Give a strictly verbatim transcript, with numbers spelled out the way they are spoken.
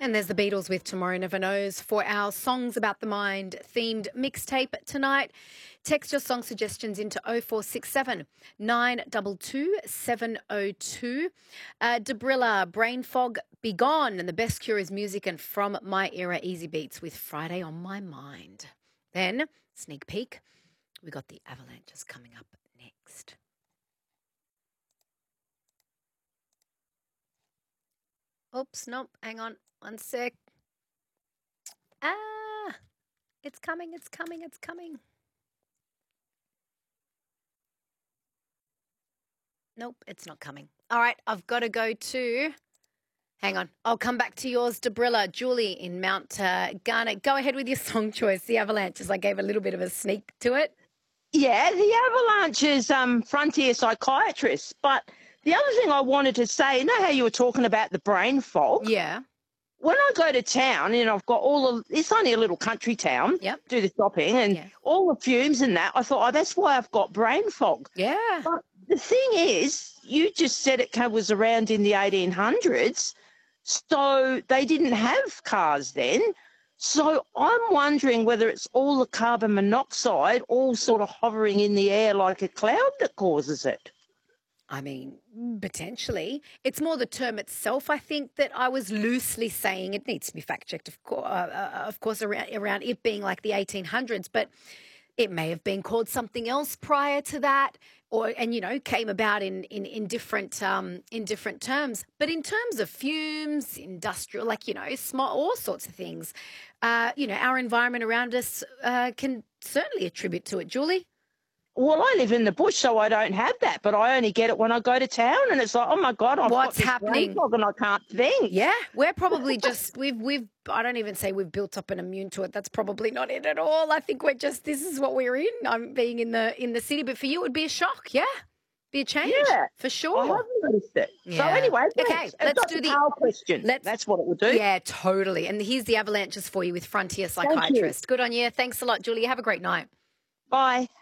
And there's the Beatles with Tomorrow Never Knows for our Songs About the Mind themed mixtape tonight. Text your song suggestions into oh four six seven, nine two two, seven oh two. Uh, Debrilla, Brain Fog, Be Gone, and the best cure is music and From My Era, Easy Beats with Friday on My Mind. Then, sneak peek, we got the Avalanches coming up next. Oops, nope, hang on, one sec. Ah, it's coming, it's coming, it's coming. Nope, it's not coming. All right, I've got to go to, hang on, I'll come back to yours, Debrilla. Julie in Mount uh, Garnet. Go ahead with your song choice, The Avalanches. I gave a little bit of a sneak to it. Yeah, the Avalanches, um, Frontier Psychiatrists. But the other thing I wanted to say, you know how you were talking about the brain fog? Yeah. When I go to town and I've got all of, it's only a little country town, Yep. do the shopping and Yeah. all the fumes and that, I thought, oh, that's why I've got brain fog. Yeah. But the thing is, you just said it was around in the eighteen hundreds, so they didn't have cars then. So I'm wondering whether it's all the carbon monoxide all sort of hovering in the air like a cloud that causes it. I mean, potentially. It's more the term itself, I think, that I was loosely saying. It needs to be fact-checked, of course, uh, uh, of course around, around it being like the eighteen hundreds, but it may have been called something else prior to that, or and you know came about in in in different um, in different terms. But in terms of fumes, industrial, like you know, small, all sorts of things, uh, you know, our environment around us uh, can certainly attribute to it. Julie. Well, I live in the bush, so I don't have that, but I only get it when I go to town, and it's like, oh my God, I've What's got this happening? brain fog and I can't think. Yeah, we're probably just we've we've I don't even say we've built up and immune to it. That's probably not it at all. I think we're just this is what we're in. I'm being in the in the city, but for you it would be a shock. Yeah, be a change. Yeah, for sure. I haven't noticed it. Yeah. So anyway, Okay, thanks. let's That's do a the- Carl question. let's- That's what it will do. Yeah, totally. And here's the Avalanches for you with Frontier Thank you. Psychiatrist. Good on you. Thanks a lot, Julie. Have a great night. Bye.